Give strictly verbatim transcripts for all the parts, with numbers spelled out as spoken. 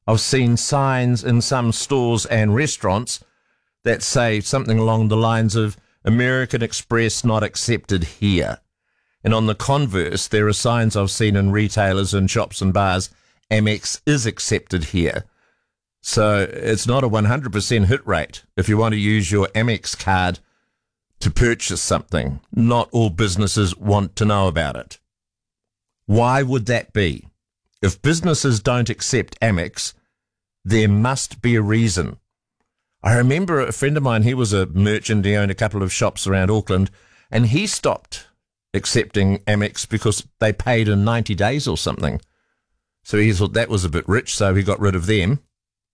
I've seen signs in some stores and restaurants that say something along the lines of American Express not accepted here. And on the converse, there are signs I've seen in retailers and shops and bars, Amex is accepted here. So it's not a one hundred percent hit rate if you want to use your Amex card to purchase something. Not all businesses want to know about it. Why would that be? If businesses don't accept Amex, there must be a reason. I remember a friend of mine, he was a merchant, he owned a couple of shops around Auckland, and he stopped accepting Amex because they paid in ninety days or something. So he thought that was a bit rich, so he got rid of them.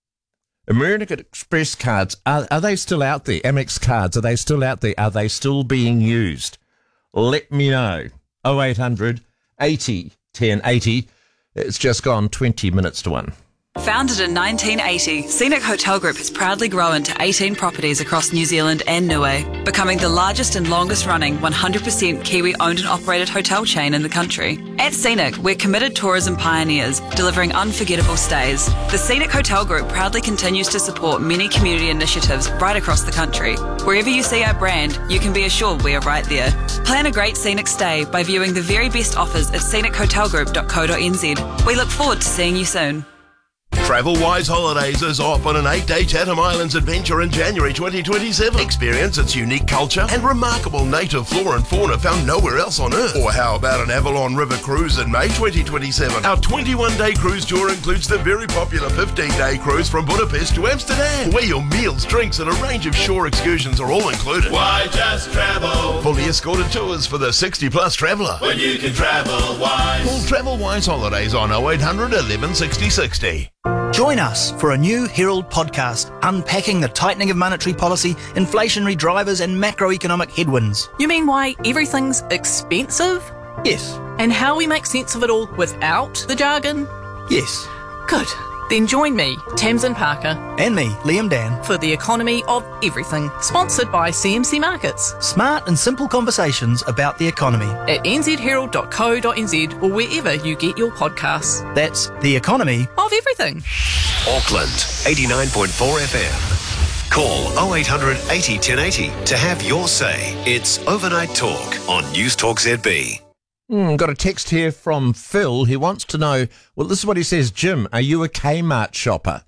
American Express cards, are, are they still out there? Amex cards, are they still out there? Are they still being used? Let me know. oh eight hundred eighty ten eighty. It's just gone twenty minutes to one. Founded in nineteen eighty, Scenic Hotel Group has proudly grown to eighteen properties across New Zealand and Niue, becoming the largest and longest-running one hundred percent Kiwi-owned and operated hotel chain in the country. At Scenic, we're committed tourism pioneers, delivering unforgettable stays. The Scenic Hotel Group proudly continues to support many community initiatives right across the country. Wherever you see our brand, you can be assured we are right there. Plan a great Scenic stay by viewing the very best offers at scenic hotel group dot co dot n z. We look forward to seeing you soon. TravelWise Holidays is off on an eight-day Chatham Islands adventure in January twenty twenty-seven. Experience its unique culture and remarkable native flora and fauna found nowhere else on Earth. Or how about an Avalon River cruise in May twenty twenty-seven? Our twenty-one day cruise tour includes the very popular fifteen day cruise from Budapest to Amsterdam, where your meals, drinks and a range of shore excursions are all included. Why just travel? Fully escorted tours for the sixty plus traveller. When you can travel wise. Call TravelWise Holidays on oh eight hundred eleven sixty sixty. Join us for a new Herald podcast unpacking the tightening of monetary policy, inflationary drivers and macroeconomic headwinds. You mean why everything's expensive? Yes. And how we make sense of it all without the jargon? Yes. Good. Then join me, Tamsin Parker. And me, Liam Dan. For The Economy of Everything, sponsored by C M C Markets. Smart and simple conversations about the economy. At n z herald dot co dot n z or wherever you get your podcasts. That's The Economy of Everything. Auckland, eighty-nine point four F M. Call oh eight hundred eighty ten eighty to have your say. It's Overnight Talk on News Talk Z B. Mm, got a text here from Phil. He wants to know, well, this is what he says, Jim, are you a Kmart shopper?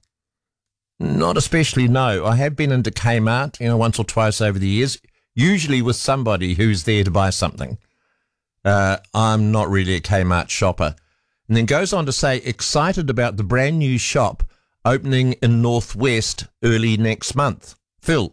Not especially, no. I have been into Kmart, you know, once or twice over the years, usually with somebody who's there to buy something. Uh, I'm not really a Kmart shopper. And then goes on to say, excited about the brand new shop opening in Northwest early next month. Phil.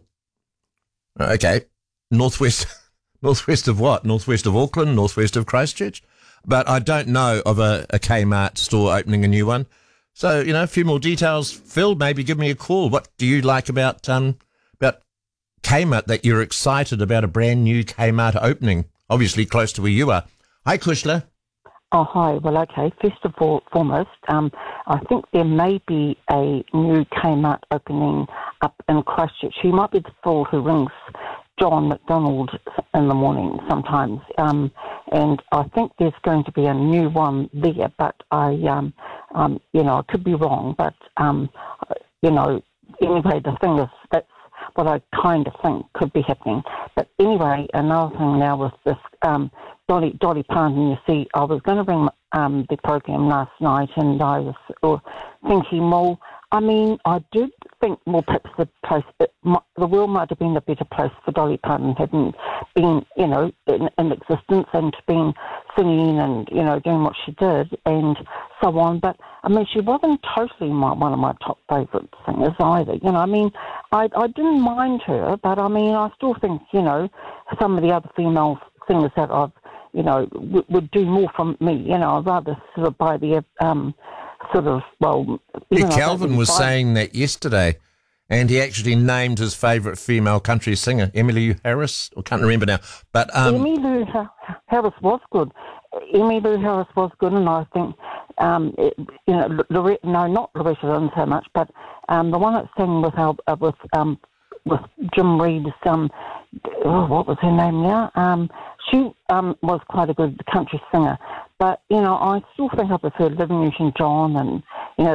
Okay. Northwest... Northwest of what? Northwest of Auckland, northwest of Christchurch? But I don't know of a, a Kmart store opening a new one. So, you know, a few more details. Phil, maybe give me a call. What do you like about um about Kmart that you're excited about a brand new Kmart opening? Obviously close to where you are. Hi, Kushla. Oh, hi. Well, okay. First of all, foremost, um, I think there may be a new Kmart opening up in Christchurch. He might be the fool who rings John McDonald in the morning sometimes, um, and I think there's going to be a new one there, but I, um, um, you know, I could be wrong, but, um, you know, anyway, the thing is, that's what I kind of think could be happening. But anyway, another thing now with this um, Dolly, Dolly Parton, you see, I was going to ring um, the program last night, and I was uh, thinking, well, I mean, I did think, well, perhaps the place, it, my, the world might have been a better place for Dolly Parton hadn't been, you know, in, in existence and been singing and, you know, doing what she did and so on. But, I mean, she wasn't totally my, one of my top favourite singers either. You know, I mean, I, I didn't mind her, but, I mean, I still think, you know, some of the other female singers that I've, you know, w- would do more for me. You know, I'd rather sort of buy the... Um, sort of, well... Yeah, know, Calvin was fine. saying that yesterday, and he actually named his favourite female country singer, Emmylou Harris. I can't remember now. But um, Emmylou ha- Harris was good. Emmylou Harris was good, and I think, um, it, you know, Loretta, no, not Loretta Lynn so much, but um, the one that sang with our, uh, with um, with Jim Reed's, um, oh, what was her name now? Um, she um, was quite a good country singer. But, you know, I still think I prefer Olivia Newton-John and, you know,